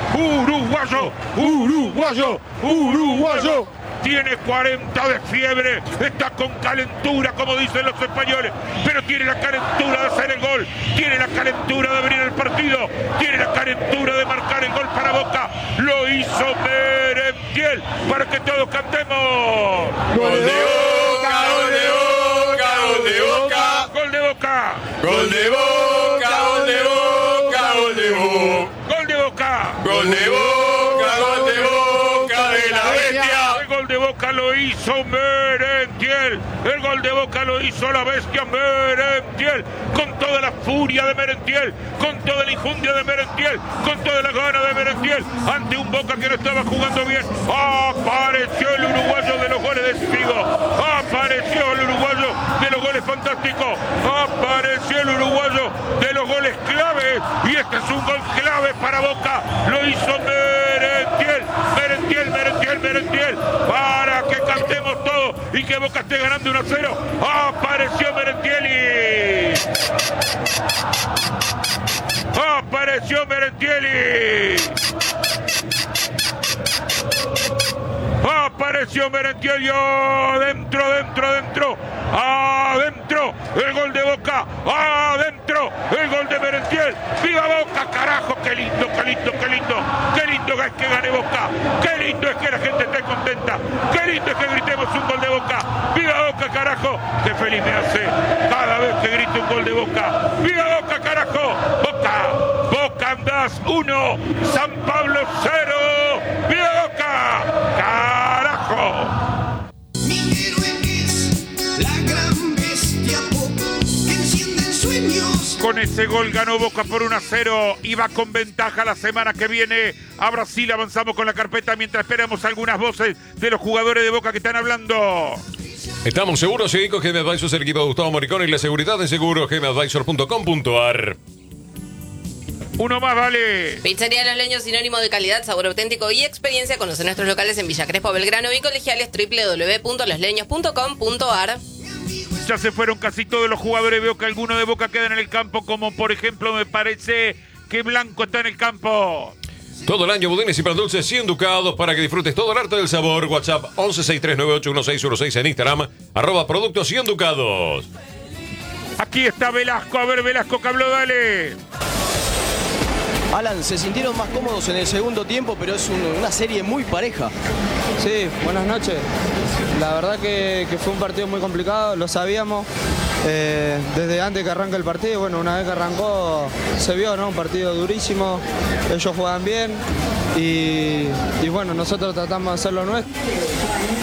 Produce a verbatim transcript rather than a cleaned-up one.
uruguayo, uruguayo, uruguayo. Tiene cuarenta de fiebre, está con calentura, como dicen los españoles, pero tiene la calentura de hacer el gol, tiene la calentura de abrir el partido, tiene la calentura de marcar el gol para Boca. Lo hizo Merentiel, para que todos cantemos. Gol de Boca, gol de Boca, gol de Boca, gol de Boca, gol de Boca, gol de Boca, gol de Boca, gol de Boca, gol de Boca, gol de Boca de la bestia. El gol de Boca lo hizo Merentiel, el gol de Boca lo hizo la bestia Merentiel, con toda la furia de Merentiel, con toda la injundia de Merentiel, con toda la gana de Merentiel, ante un Boca que no estaba jugando bien. Apareció el uruguayo de los goles de Figo, apareció el uruguayo de los goles fantásticos, apareció el uruguayo de los goles claves, y este es un gol clave para Boca. Lo hizo Merentiel, Merentiel, Merentiel, Merentiel, para que cantemos todos y que Boca esté ganando uno a cero. Apareció Merentieli, apareció Merentieli, apareció Merentiel, yo dentro, dentro, dentro, adentro, el gol de Boca, adentro, el gol de Merentiel. ¡Viva Boca, carajo! ¡Qué lindo, qué lindo, qué lindo! ¡Qué lindo es que gane Boca! ¡Qué lindo es que la gente esté contenta! ¡Qué lindo es que gritemos un gol de Boca! ¡Viva Boca, carajo! ¡Qué feliz me hace cada vez que grito un gol de Boca! ¡Viva Boca, carajo! ¡Boca! ¡Boca andás uno! ¡San Pablo cero! ¡Viva Boca! ¡Carajo! Con ese gol ganó Boca por uno a cero y va con ventaja la semana que viene a Brasil. Avanzamos con la carpeta mientras esperamos algunas voces de los jugadores de Boca que están hablando. Estamos seguros, sí, con G M Advisors, el equipo de Gustavo Moricón y la seguridad de seguro, g m advisor punto com punto a r. Uno más, vale. Pizzería Los Leños, sinónimo de calidad, sabor auténtico y experiencia. Conoce nuestros locales en Villa Crespo, Belgrano y Colegiales, doble u doble u doble u punto los leños punto com punto a r. Ya se fueron casi todos los jugadores. Veo que algunos de Boca quedan en el campo, como por ejemplo me parece que Blanco está en el campo. Todo el año budines y pan dulces cien ducados para que disfrutes todo el arte del sabor. WhatsApp once sesenta y tres noventa y ocho dieciséis dieciséis en Instagram, arroba productos cien ducados. Aquí está Velasco. A ver, Velasco, que habló, dale. Alan, se sintieron más cómodos en el segundo tiempo, pero es un, una serie muy pareja. Sí, buenas noches. La verdad que, que fue un partido muy complicado, lo sabíamos eh, desde antes que arranque el partido. Bueno, una vez que arrancó se vio, ¿no? Un partido durísimo, ellos juegan bien y, y bueno, nosotros tratamos de hacer lo nuestro.